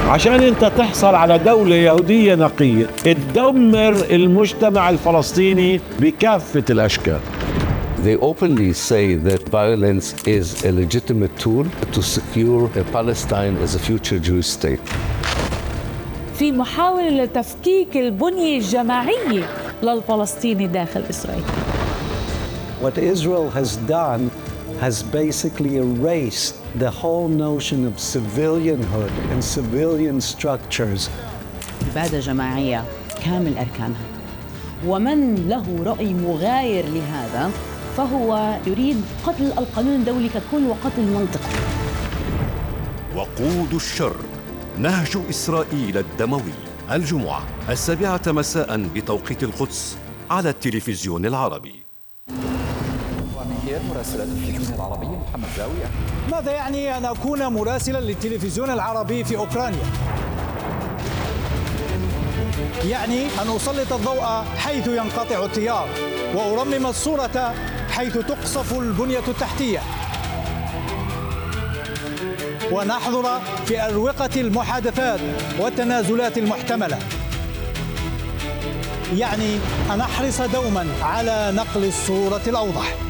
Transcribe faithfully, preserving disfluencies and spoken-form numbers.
عشان انت تحصل على دولة يهودية نقية تدمر المجتمع الفلسطيني بكافة الأشكال. They openly say that violence is a legitimate tool to secure Palestine as a future Jewish state. في محاولة لتفكيك البنية الجماعية للفلسطيني داخل إسرائيل. What Israel has done has basically erased the whole notion of civilianhood and civilian structures. إبادة جماعية كامل أركانها، ومن له رأي مغاير لهذا فهو يريد قتل القانون الدولي ككل وقتل منطقة. وقود الشر، نهج إسرائيل الدموي، الجمعة السابعة مساء بتوقيت القدس على التلفزيون العربي. مراسلة التلفزيون العربي محمد زاوية. ماذا يعني أن أكون مراسلا للتلفزيون العربي في أوكرانيا؟ يعني أن أسلط الضوء حيث ينقطع التيار، وأرمم الصورة حيث تقصف البنية التحتية، ونحضر في أروقة المحادثات والتنازلات المحتملة. يعني أن أحرص دوما على نقل الصورة الأوضح.